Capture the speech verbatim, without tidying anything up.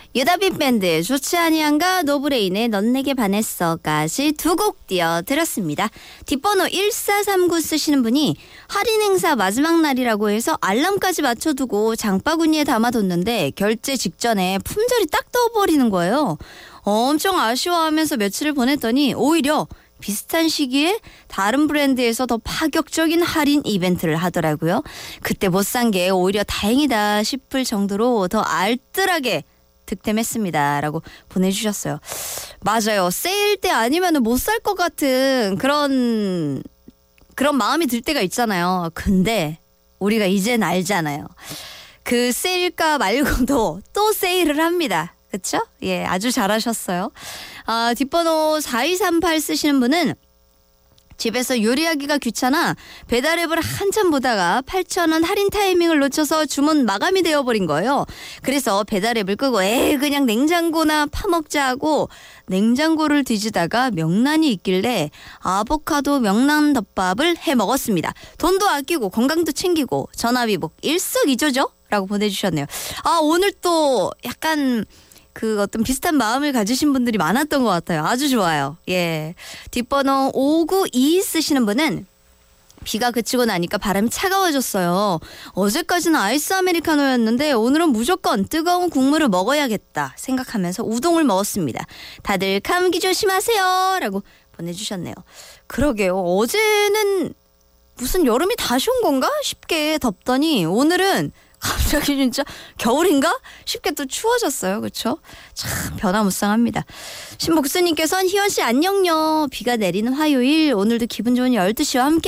유다빈 밴드 좋지 아니한가 노브레인의 넌 내게 반했어까지 두 곡 띄워드렸습니다. 뒷번호 일사삼구 쓰시는 분이 할인 행사 마지막 날이라고 해서 알람까지 맞춰두고 장바구니에 담아뒀는데 결제 직전에 품절이 딱 떠버리는 거예요. 엄청 아쉬워하면서 며칠을 보냈더니 오히려 비슷한 시기에 다른 브랜드에서 더 파격적인 할인 이벤트를 하더라고요. 그때 못 산 게 오히려 다행이다 싶을 정도로 더 알뜰하게 득템했습니다. 라고 보내주셨어요. 맞아요. 세일 때 아니면 못 살 것 같은 그런 그런 마음이 들 때가 있잖아요. 근데 우리가 이젠 알잖아요. 그 세일가 말고도 또 세일을 합니다. 그쵸? 예, 아주 잘하셨어요. 아, 뒷번호 사이삼팔 쓰시는 분은 집에서 요리하기가 귀찮아 배달앱을 한참 보다가 팔천 원 할인 타이밍을 놓쳐서 주문 마감이 되어버린 거예요. 그래서 배달앱을 끄고 에이 그냥 냉장고나 파먹자 하고 냉장고를 뒤지다가 명란이 있길래 아보카도 명란 덮밥을 해 먹었습니다. 돈도 아끼고 건강도 챙기고 전화위복 일석이조죠? 라고 보내주셨네요. 아, 오늘 또 약간 그 어떤 비슷한 마음을 가지신 분들이 많았던 것 같아요. 아주 좋아요. 예. 뒷번호 오구이 쓰시는 분은 비가 그치고 나니까 바람이 차가워졌어요. 어제까지는 아이스 아메리카노였는데 오늘은 무조건 뜨거운 국물을 먹어야겠다 생각하면서 우동을 먹었습니다. 다들 감기 조심하세요. 라고 보내주셨네요. 그러게요. 어제는 무슨 여름이 다시 온 건가 싶게 덥더니 오늘은 갑자기 진짜 겨울인가 싶게 또 추워졌어요. 그렇죠? 참 변화무쌍합니다. 신복수님께서는 희원씨 안녕요. 비가 내리는 화요일 오늘도 기분 좋은 열두 시와 함께